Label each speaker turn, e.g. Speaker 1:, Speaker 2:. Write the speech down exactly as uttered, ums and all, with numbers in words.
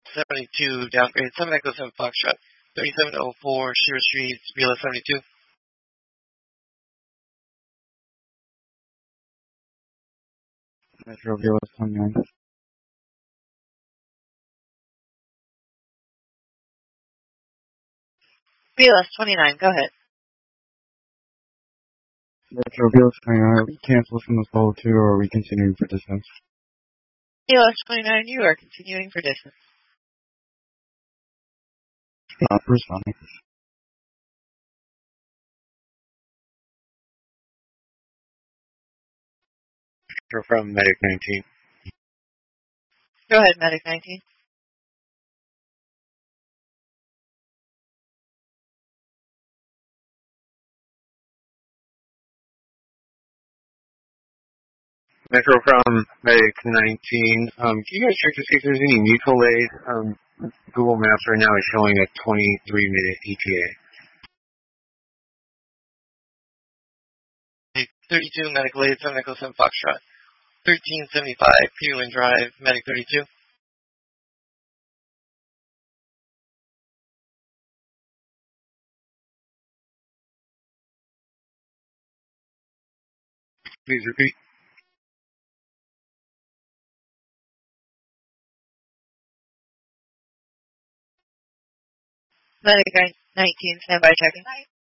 Speaker 1: seventy-two, downgrade, seven Echo seven Foxtrot, thirty-seven oh four, Shearer Street, Vila seventy-two.
Speaker 2: Metro Vila twenty-nine.
Speaker 3: Vila twenty-nine, go ahead.
Speaker 2: Metro Vila twenty-nine, are we canceled from the solo two, or are we continuing for distance?
Speaker 3: Vila twenty-nine, you are continuing for distance.
Speaker 2: Not responding.
Speaker 4: From Medic nineteen.
Speaker 3: Go ahead, Medic nineteen.
Speaker 4: Metro from Medic nineteen. Um, can you guys check to see if there's any mutual aid? Um, Google Maps right now is showing a twenty-three minute E T A.
Speaker 1: thirty-two, Medical Aid, seven Echo seven Foxtrot, thirteen seventy-five, Peterland Drive, Medic thirty-two.
Speaker 4: Please repeat.
Speaker 3: Medic nineteen, standby checking.